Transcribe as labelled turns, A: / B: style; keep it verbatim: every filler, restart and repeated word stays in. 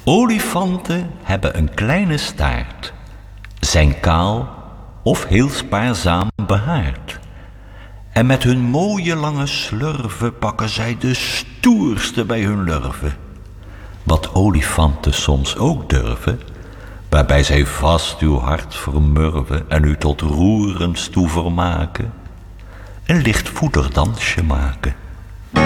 A: Olifanten hebben een kleine staart, zijn kaal of heel spaarzaam behaard. En met hun mooie lange slurven pakken zij de stoerste bij hun lurven. Wat olifanten soms ook durven, waarbij zij vast uw hart vermurven en u tot roerens toe vermaken, een licht voederdansje maken.